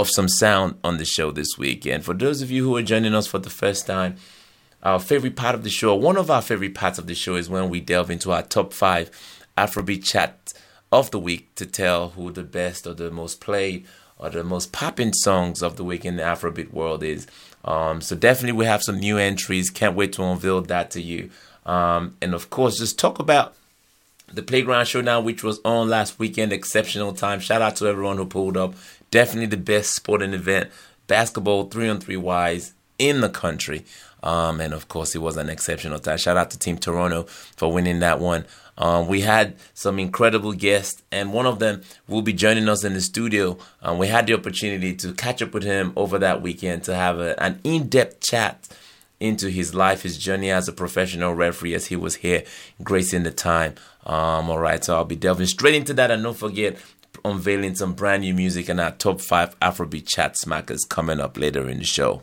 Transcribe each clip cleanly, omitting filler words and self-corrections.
of some sound on the show this week. And for those of you who are joining us for the first time, our favorite part of the show, one of our favorite parts of the show, is when we delve into our top 5 Afrobeat chat of the week to tell who the best or the most played or the most popping songs of the week in the Afrobeat world is. So definitely we have some new entries. Can't wait to unveil that to you. And of course, just talk about the Playground Showdown, which was on last weekend. Exceptional time. Shout out to everyone who pulled up. Definitely the best sporting event, basketball 3-on-3 wise, in the country. And of course, it was an exceptional time. Shout out to Team Toronto for winning that one. We had some incredible guests, and one of them will be joining us in the studio. We had the opportunity to catch up with him over that weekend to have an in-depth chat into his life, his journey as a professional referee as he was here gracing the time. All right, so I'll be delving straight into that, and don't forget, unveiling some brand new music and our top 5 Afrobeat chat smackers coming up later in the show.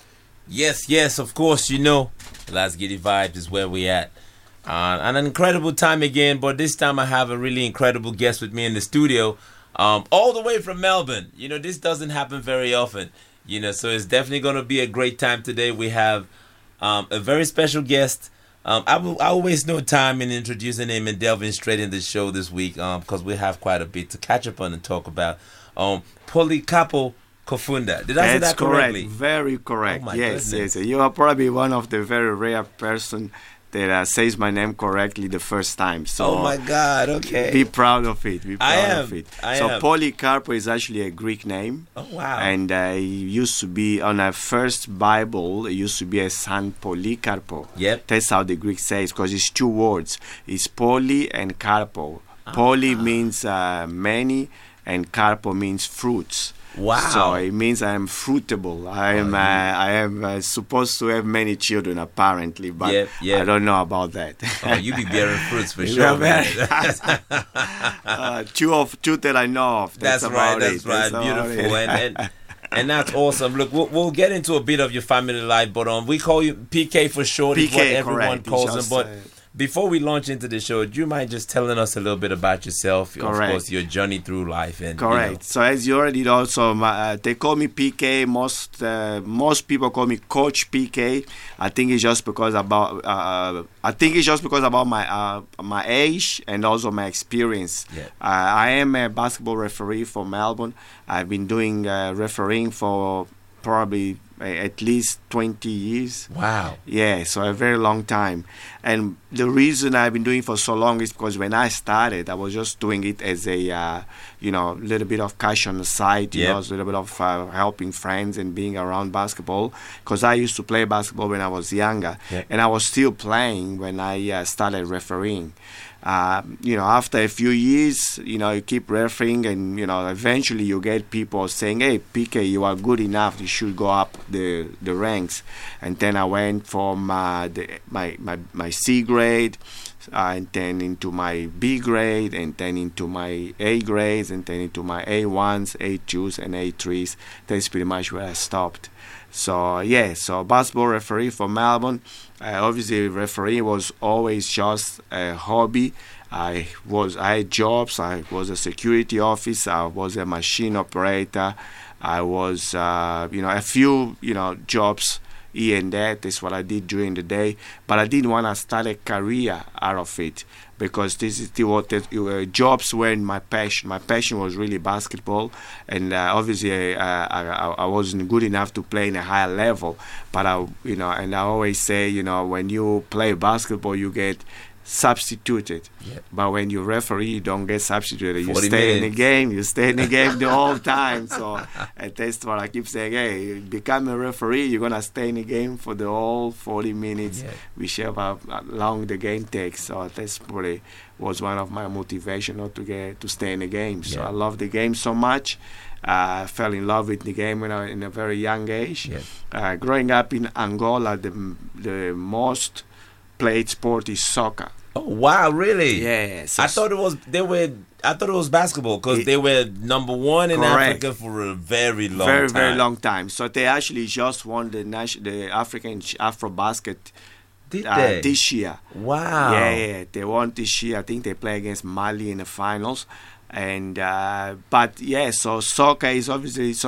Yes, of course, Let's Get It Vibes is where we at. An incredible time again, but this time I have a really incredible guest with me in the studio, all the way from Melbourne. This doesn't happen very often, so it's definitely going to be a great time today. We have a very special guest. I will waste no time in introducing him and delving straight into the show this week because we have quite a bit to catch up on and talk about. Polycarpo Kofunda. Did I say that correctly? Correct. Very correct. Oh Yes. You are probably one of the very rare person that says my name correctly the first time. So oh my God! Okay. Be proud of it. I am. Polycarpo is actually a Greek name. Oh wow! And it used to be on our first Bible. It used to be a San Polycarpo. Yep. That's how the Greek says, because it's 2 words. It's poly and carpo. Poly means many, and carpo means fruits. Wow! So it means I am fruitable. I am supposed to have many children apparently, but I don't know about that. Oh, you be bearing fruits for sure. Two that I know of. That's right. Beautiful. And that's awesome. Look, we'll get into a bit of your family life, but we call you PK for short. PK, is what everyone correct. calls him. But before we launch into the show, do you mind just telling us a little bit about yourself? Correct. Of course, your journey through life. And correct. So as you already know, they call me PK. Most people call me Coach PK. I think it's just because about my age and also my experience. Yeah. I am a basketball referee for Melbourne. I've been doing refereeing for probably at least 20 years. Wow. Yeah, so a very long time. And the reason I've been doing it for so long is because when I started, I was just doing it as a, little bit of cash on the side, a little bit of helping friends and being around basketball. Because I used to play basketball when I was younger. Yeah. And I was still playing when I started refereeing. After a few years, you keep refereeing, and eventually you get people saying, "Hey, PK, you are good enough. You should go up the ranks." And then I went from my C grade, and then into my B grade, and then into my A grades, and then into my A1s, A2s, and A3s. That's pretty much where I stopped. So basketball referee for Melbourne. Obviously, refereeing was always just a hobby. I had jobs. I was a security officer. I was a machine operator. I was, a few, jobs here and there. That's what I did during the day. But I didn't want to start a career out of it, because this is jobs weren't my passion. My passion was really basketball, and obviously I wasn't good enough to play in a higher level. But and I always say, when you play basketball, you get substituted. Yep. But when you referee, you don't get substituted. You 40 stay minutes. in the game. You stay in the game the whole time. So that's what I keep saying. Hey, you become a referee, you're gonna stay in the game for the whole 40 minutes, whichever how long the game takes. So that's probably was one of my motivation to stay in the game. So I love the game so much. I fell in love with the game when I was in a very young age. Growing up in Angola, the most played sport is soccer. Oh wow, really? Yes. I thought it was basketball, because they were number one in Africa for a very long time. Very long time. So they actually just won the African Afrobasket this year. Wow. Yeah, they won this year. I think they play against Mali in the finals. And so soccer is obviously sort of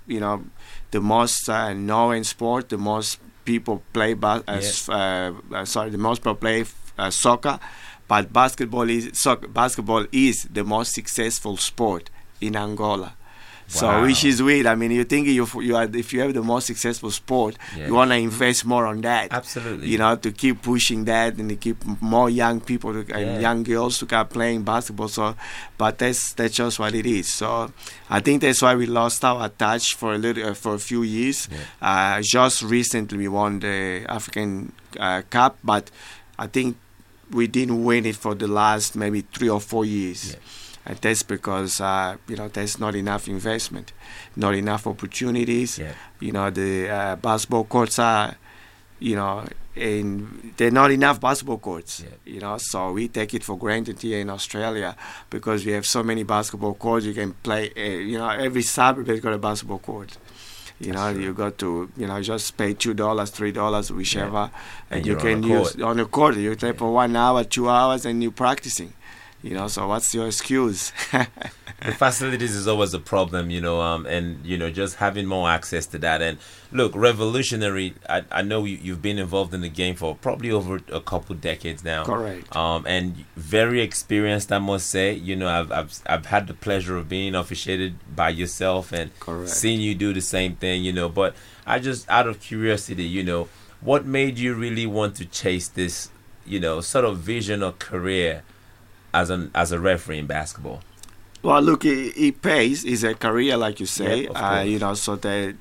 the most known sport, the most people play the most people play soccer, but basketball is the most successful sport in Angola. So, Wow. which is weird. I mean, you think if you have the most successful sport, you want to invest more on that. Absolutely. To keep pushing that and to keep more young people and young girls to keep playing basketball. So, but that's just what it is. So, I think that's why we lost our touch for a few years. Just recently we won the African Cup, but I think we didn't win it for the last maybe 3 or 4 years. And that's because, there's not enough investment, not enough opportunities. The basketball courts are, and there are not enough basketball courts. So we take it for granted here in Australia because we have so many basketball courts. You can play, every suburb has got a basketball court. You got to, just pay $2, $3, whichever, and you can use on the court. You play for 1 hour, 2 hours, and you're practicing. So what's your excuse? The facilities is always a problem, and just having more access to that. And look, revolutionary. I know you've been involved in the game for probably over a couple decades now. Correct. And very experienced, I must say. I've had the pleasure of being officiated by yourself and seeing you do the same thing. But I just, out of curiosity, what made you really want to chase this, sort of vision or career as a referee in basketball? Well, look, it pays. It's a career, like you say. So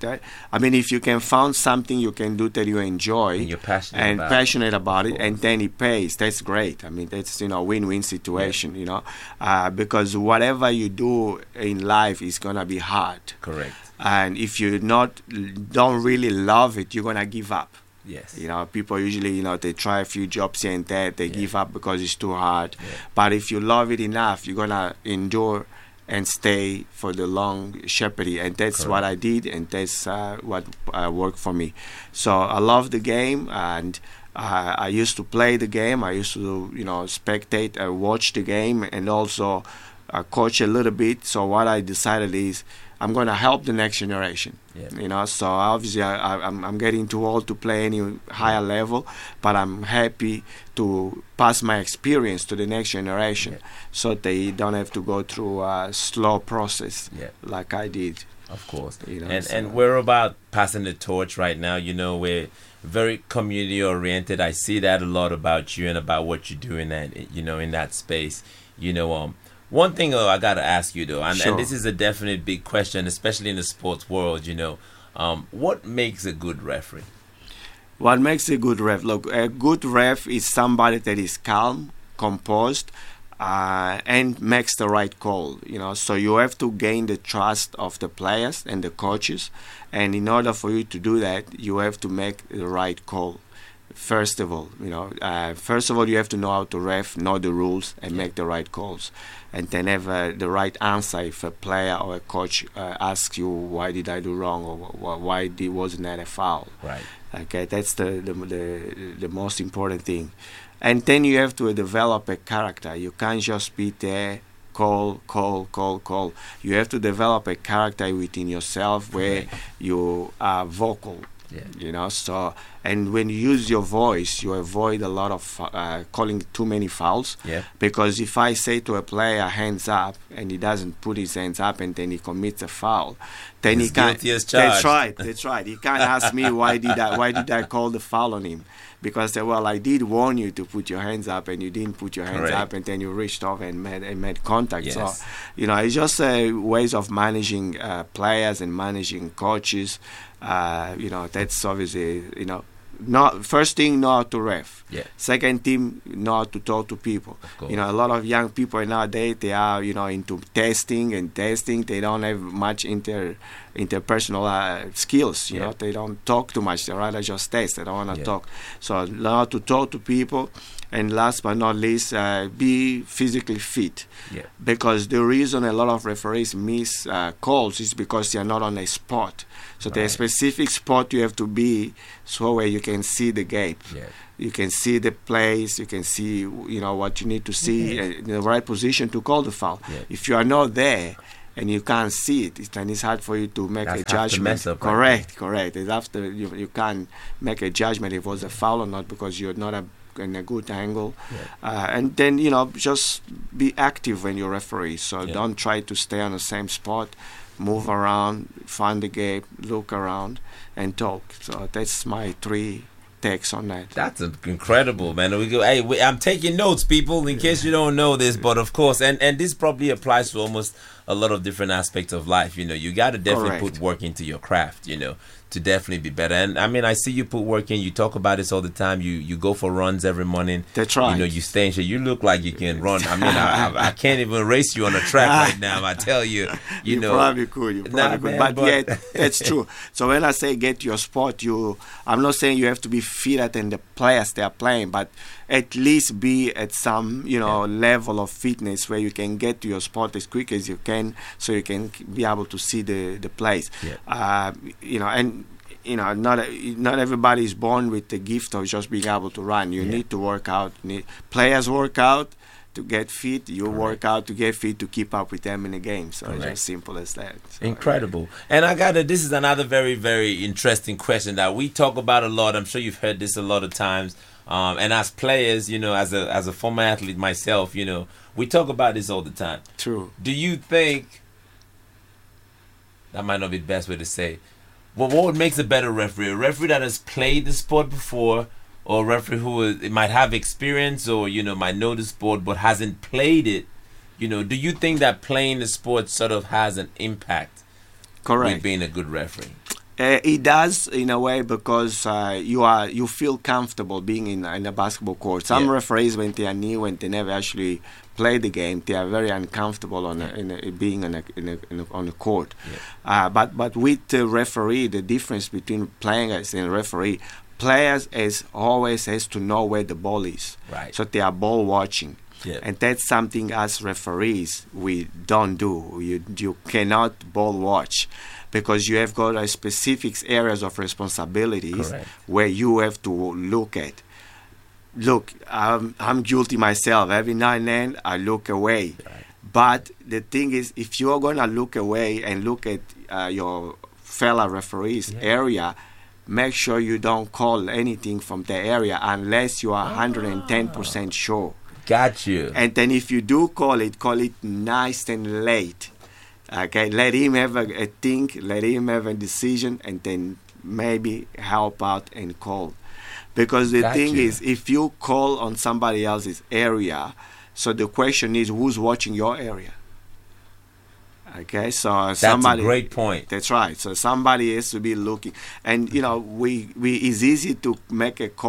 if you can find something you can do that you enjoy and you're passionate about it, and then it pays, that's great. I mean, that's win-win situation. Because whatever you do in life is gonna be hard. Correct. And if you don't really love it, you're gonna give up. Yes. People usually, they try a few jobs here and there, they give up because it's too hard. But if you love it enough, you're going to endure and stay for the long shepherding. And that's what I did, and that's what worked for me. So I love the game, and I used to play the game. I used to, spectate, watch the game, and also coach a little bit. So what I decided is, I'm going to help the next generation. So obviously I'm getting too old to play any higher level, but I'm happy to pass my experience to the next generation so they don't have to go through a slow process like I did. Of course. And we're about passing the torch right now. We're very community oriented. I see that a lot about you and about what you do in that, in that space. One thing I got to ask you, though, and this is a definite big question, especially in the sports world, what makes a good referee? What makes a good ref? Look, a good ref is somebody that is calm, composed, and makes the right call. So you have to gain the trust of the players and the coaches, and in order for you to do that, you have to make the right call. First of all, you have to know how to ref, know the rules, and make the right calls, and then have the right answer if a player or a coach asks you, "Why did I do wrong?" or "Why wasn't that a foul?" Right. Okay, that's the most important thing, and then you have to develop a character. You can't just be there. Call. You have to develop a character within yourself where you are vocal. So, and when you use your voice, you avoid a lot of calling too many fouls. Because if I say to a player, hands up, and he doesn't put his hands up and then he commits a foul, then he can't. That's right. He can't ask me why did I call the foul on him, because I did warn you to put your hands up and you didn't put your hands up, and then you reached over and made contact. So it's just ways of managing players and managing coaches. That's obviously not first thing, know how to ref. Second thing, know how to talk to people. A lot of young people nowadays, they are into testing. They don't have much interpersonal skills. They don't talk too much. They rather just test. They don't want to talk. So learn how to talk to people. And last but not least, be physically fit. Because the reason a lot of referees miss calls is because they are not on a spot. So there's a specific spot you have to be so where you can see the game. You can see the plays. You can see what you need to see in the right position to call the foul. If you are not there, and you can't see it, then it's hard for you to make That's a judgment. mess up, Correct. It's after you can't make a judgment if it was a foul or not because you're not in a good angle. And then, just be active when you referee. So don't try to stay on the same spot. Move around, find the gap, look around, and talk. So that's my 3 takes on that. That's incredible, man. I'm taking notes, people, in case you don't know this. But of course, and this probably applies to almost a lot of different aspects of life. You got to definitely put work into your craft, to definitely be better. And I mean, I see you put work in. You talk about this all the time. You go for runs every morning. That's right. You stay in shape. You look like you can run. I mean, I can't even race you on the track right now. I tell you, you probably could. But yet, that's true. So when I say get your spot, I'm not saying you have to be fitter than the players they are playing, but at least be at some level of fitness where you can get to your spot as quick as you can, so you can be able to see the plays. Not everybody is born with the gift of just being able to run. You need to work out. Players work out to get fit. You work out to get fit to keep up with them in the game. So it's as simple as that. So, incredible. And this is another very, very interesting question that we talk about a lot. I'm sure you've heard this a lot of times. And as players, as a former athlete myself, we talk about this all the time. True. Do you think, that might not be the best way to say, what makes a better referee? A referee that has played the sport before, or a referee who might have experience or, might know the sport but hasn't played it? Do you think that playing the sport sort of has an impact with being a good referee? It does in a way because you feel comfortable being in a basketball court. Some referees, when they are new, when they never actually play the game, they are very uncomfortable being on the court. But with the referee, the difference between playing as a referee, players always has to know where the ball is. Right. So they are ball watching. Yeah. And that's something as referees we don't do. You cannot ball watch, because you have got a specific areas of responsibilities where you have to look at. Look, I'm guilty myself. Every now and then I look away. Right. But the thing is, if you're going to look away and look at your fellow referees' area, make sure you don't call anything from the area unless you are 110% sure. Got you. And then if you do call it nice and late. Okay, let him have a think, let him have a decision, and then maybe help out and call. Because the thing is, if you call on somebody else's area, so the question is, who's watching your area? Okay, so that's a great point. That's right. So somebody has to be looking, and it's easy to make a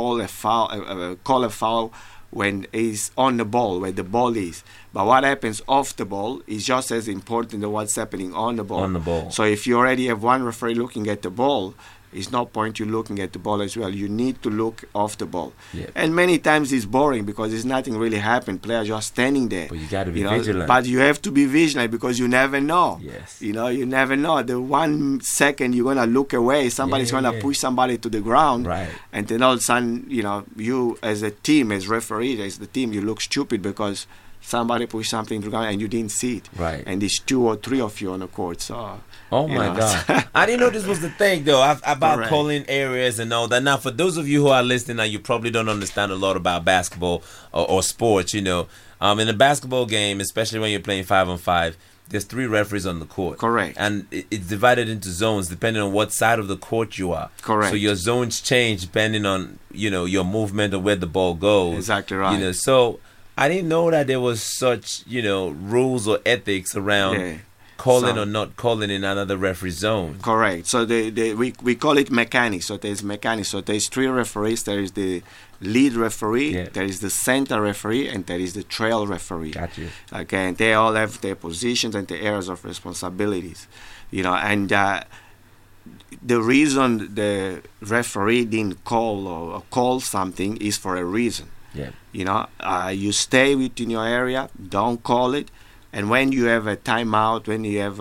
foul when it's on the ball, where the ball is. But what happens off the ball is just as important than what's happening on the ball. On the ball. So if you already have one referee looking at the ball, it's no point you looking at the ball as well. You need to look off the ball. Yep. And many times it's boring because there's nothing really happened. Players just standing there. But you got to be vigilant. But you have to be vigilant because you never know. Yes. You never know. The 1 second you're going to look away, somebody's going to push somebody to the ground. Right. And then all of a sudden, you as a team, as referee, as the team, you look stupid because somebody pushed something to the ground and you didn't see it. Right. And there's 2 or 3 of you on the court. So. Oh my God! I didn't know this was the thing though about calling areas and all that. Now, for those of you who are listening, now you probably don't understand a lot about basketball or sports. In a basketball game, especially when you're playing 5-on-5, there's 3 referees on the court. Correct. And it's divided into zones depending on what side of the court you are. Correct. So your zones change depending on your movement or where the ball goes. Exactly right. So I didn't know that there was such rules or ethics around. Calling or not calling in another referee zone. Correct. So we call it mechanics. So there's mechanics. So there's 3 referees. There is the lead referee, there is the center referee, and there is the trail referee. Got you. Okay, and they all have their positions and their areas of responsibilities. And the reason the referee didn't call or call something is for a reason. Yeah. You stay within your area, don't call it. And when you have a timeout, when you have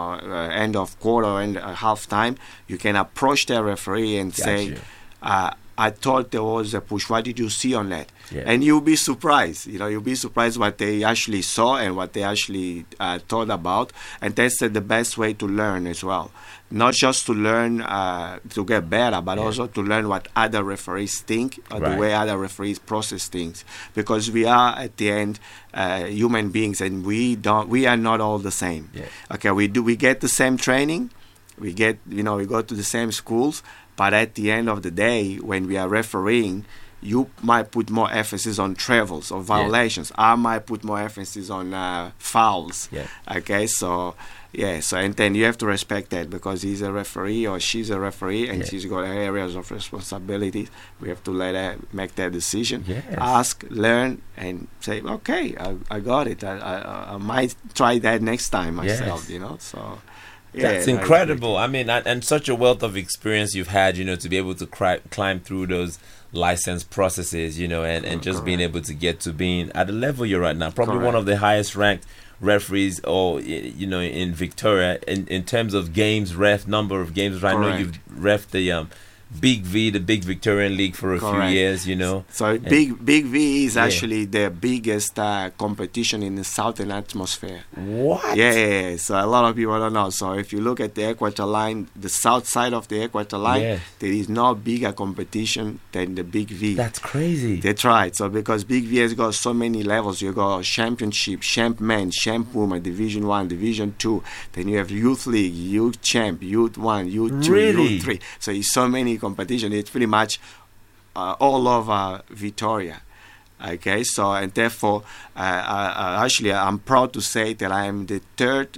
end of quarter and half time, you can approach the referee and say, I thought there was a push. What did you see on that? Yeah. And you'll be surprised. You'll be surprised what they actually saw and what they actually thought about. And that's the best way to learn as well. Not just to learn to get better, but also to learn what other referees think or the way other referees process things. Because we are at the end human beings, and we are not all the same. Yeah. Okay, we get the same training. We go to the same schools. But at the end of the day, when we are refereeing, you might put more emphasis on travels or violations. I might put more emphasis on fouls. Yeah. Okay, so and then you have to respect that, because he's a referee or she's a referee, and she's got areas of responsibility. We have to let her make that decision. Yes. Ask, learn, and say, okay, I got it. I might try that next time myself. So. That's incredible. I mean, and such a wealth of experience you've had, to be able to climb through those license processes, and just being able to get to being at the level you're at now. Probably one of the highest ranked referees, or in Victoria in terms of number of games. I know you've reffed the Big V, the Big Victorian League, for a few years, So Big V is actually the biggest competition in the Southern Hemisphere. What? Yeah. So a lot of people don't know. So if you look at the equator line, the south side of the equator line, there is no bigger competition than the Big V. That's crazy. That's right. So because Big V has got so many levels, you got championship, champ men, champ women, Division 1, Division 2. Then you have Youth League, Youth Champ, Youth 1, Youth 2, Youth 3. So it's so many competition. It's pretty much all over Victoria. Okay, so and therefore, actually, I'm proud to say that I am the third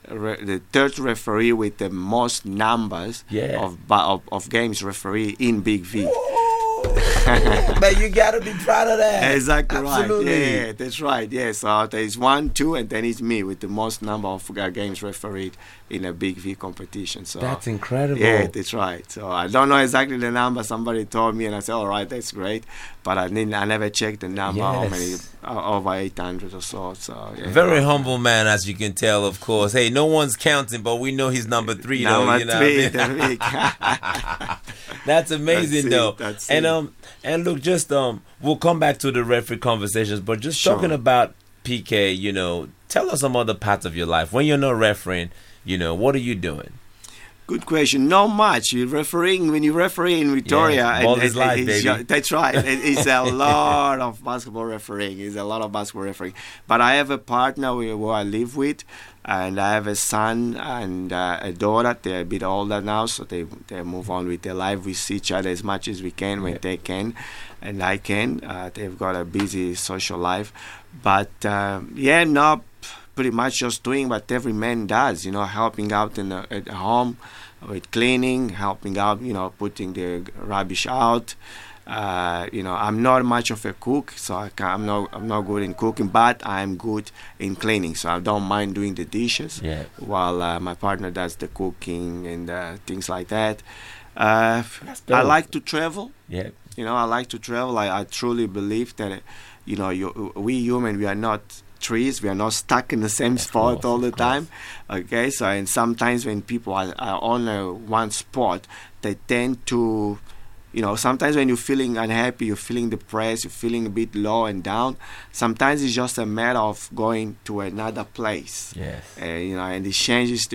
referee with the most numbers of games referee in Big V. But you gotta be proud of that. Exactly. Absolutely. Right. Yeah, that's right. Yeah, so there's 1, 2, and then it's me with the most number of games refereed in a Big V competition. So that's incredible. Yeah, that's right. So I don't know exactly the number. Somebody told me, and I said, "All right, that's great," but I never checked the number. How many? Over 800 or so. So very humble man, as you can tell. Of course, hey, no one's counting, but we know he's number 3. Number 3, That's amazing, though. And look, just we'll come back to the referee conversations, but just talking about PK, tell us some other parts of your life when you're not refereeing. What are you doing? Good question. Not much. When you referee in Victoria, ball is life, baby. That's right. It's a lot of basketball refereeing. But I have a partner who I live with, and I have a son and a daughter. They're a bit older now, so they move on with their life. We see each other as much as we can when they can, and I can. They've got a busy social life, but pretty much just doing what every man does, helping out at home with cleaning, helping out, putting the rubbish out. I'm not much of a cook, so I'm not good in cooking, but I'm good in cleaning. So I don't mind doing the dishes while my partner does the cooking and things like that. I like to travel. Yeah. I like to travel. I truly believe that, we human, we are not trees. We are not stuck in the same spot all the time. Okay, so and sometimes when people are on one spot, they tend to, sometimes when you're feeling unhappy, you're feeling depressed, you're feeling a bit low and down. Sometimes it's just a matter of going to another place. Yes. And it changes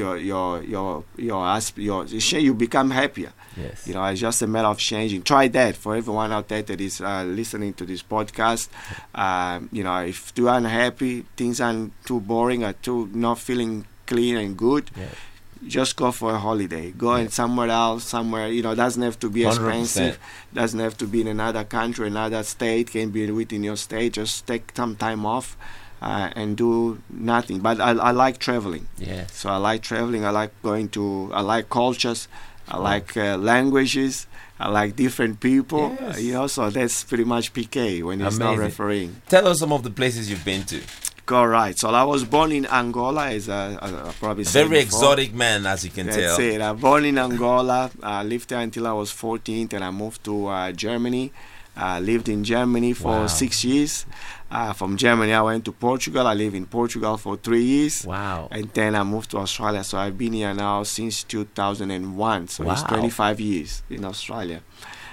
you become happier. Yes. It's just a matter of changing. Try that for everyone out there that is listening to this podcast. If you're unhappy, things are too boring or too not feeling clean and good, just go for a holiday. Go and somewhere else, doesn't have to be expensive. 100%. Doesn't have to be in another country, another state. Can be within your state. Just take some time off and do nothing. But I like traveling. Yeah. So I like traveling. I like I like cultures. I like languages. I like different people. Yes. So that's pretty much PK when it's not refereeing. Tell us some of the places you've been to. All right. So I was born in Angola, as I probably said very before. Exotic man, as you can tell. That's it. I was born in Angola. I lived there until I was 14. Then I moved to Germany. Lived in Germany for 6 years. From Germany, I went to Portugal. I lived in Portugal for 3 years. Wow. And then I moved to Australia. So I've been here now since 2001. So it's 25 years in Australia.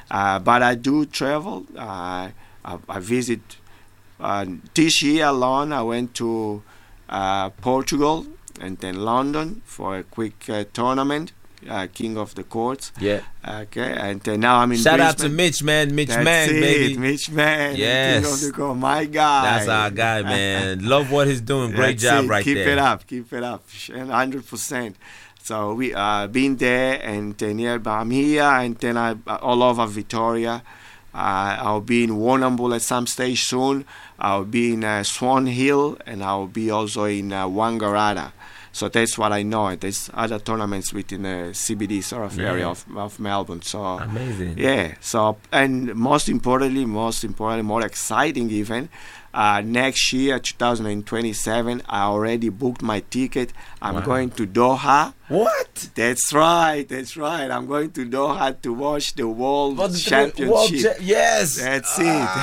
But I do travel. I visit. This year alone, I went to Portugal and then London for a quick tournament. King of the Courts. Yeah. Okay. And now I'm in Shout Brisbane. out to Mitch, man. Mitch That's Mang, it, baby. Mitch Mang. Yes. King of the Court. My guy. That's our guy, man. Love what he's doing. Great That's job it. right Keep there. Keep it up. 100%. So we been there and then I'm here and then all over Victoria. I'll be in Warrnambool at some stage soon. I'll be in Swan Hill and I'll be also in Wangaratta. So that's what I know. There's other tournaments within the CBD sort of area of Melbourne. So amazing. Yeah. So and most importantly, more exciting even. Next year, 2027, I already booked my ticket. I'm going to Doha. What? That's right. I'm going to Doha to watch the World Championship. Yes. That's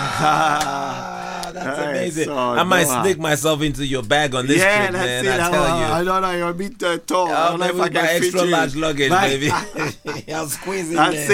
it. That's amazing. So I might Doha. sneak myself into your bag on this trip, man. I tell you. I don't know. You're a bit tall. I don't know if I can fit extra you. large luggage, baby. I'll squeeze it. That's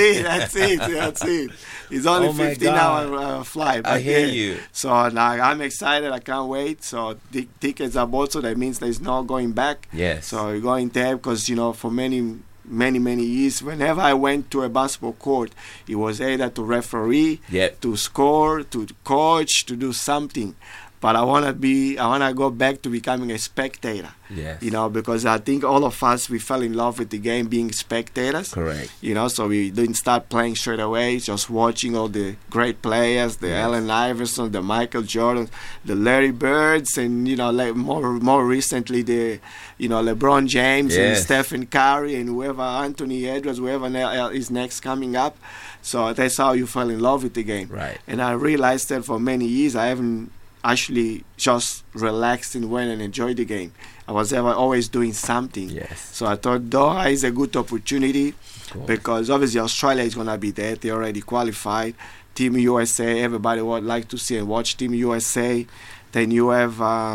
it. It's only 15-hour flight. I hear you. So now I'm excited. I can't wait. So the tickets are bought, so that means there's no going back. Yes. So you're going there because, for many years, whenever I went to a basketball court, it was either to referee, to score, to coach, to do something. But I want to go back to becoming a spectator. Yes. Because I think all of us, we fell in love with the game being spectators. Correct. So we didn't start playing straight away, just watching all the great players, the Allen Iverson, the Michael Jordan, the Larry Birds, and, more recently, the, LeBron James and Stephen Curry and whoever, Anthony Edwards, whoever is next coming up. So that's how you fell in love with the game. Right. And I realized that for many years, I haven't actually just relaxed and went and enjoyed the game. I was always doing something. Yes. So I thought Doha is a good opportunity because obviously Australia is going to be there. They already qualified. Team USA, everybody would like to see and watch Team USA. Then you have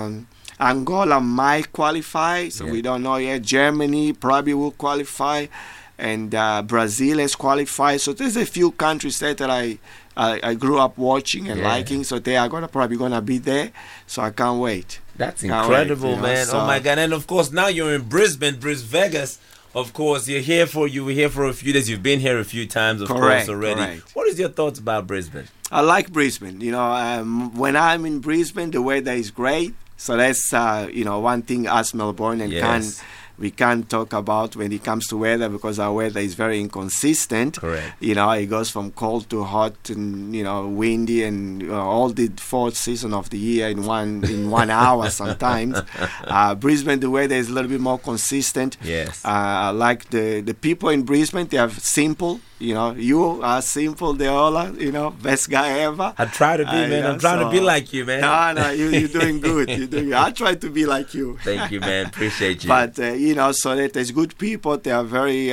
Angola might qualify, so we don't know yet. Germany probably will qualify. And Brazil has qualified. So there's a few countries there that I grew up watching and liking, so they are probably gonna be there. So I can't wait. That's incredible, man. So, oh my God! And of course, now you're in Brisbane, Vegas. Of course, you're here for a few days. You've been here a few times, of course, already. Correct. What is your thoughts about Brisbane? I like Brisbane. When I'm in Brisbane, the weather is great. So that's one thing us Melbourneans we can't talk about when it comes to weather, because our weather is very inconsistent. Correct. It goes from cold to hot and windy and all the fourth season of the year in one hour sometimes. Brisbane, the weather is a little bit more consistent. Yes. I like the people in Brisbane. They are simple. You are simple, Deola. Best guy ever. I try to be, man. I'm trying to be like you, man. No, you're doing good. I try to be like you. Thank you, man. Appreciate you. But so that there's good people. They are very,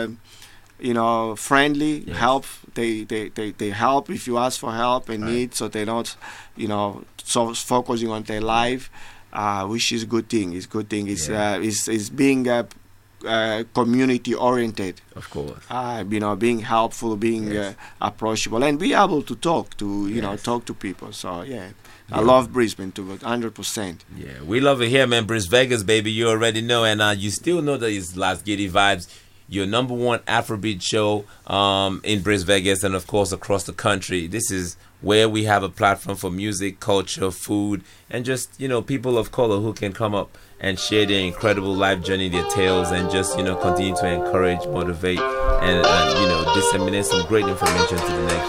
friendly. Yes. Help. They help if you ask for help and need. So they're not, so focusing on their life, which is a good thing. It's good thing. It's being community oriented. Of course. Being helpful, being approachable, and be able to talk to talk to people. So I love Brisbane too, 100%. Yeah, we love it here, man. Bris Vegas, baby. You already know, and you still know that it's Las Giddy Vibes, your number one Afrobeat show in Bris Vegas, and of course across the country. This is where we have a platform for music, culture, food, and just people of color who can come up and share their incredible life journey, their tales, and just continue to encourage, motivate, and disseminate some great information to the next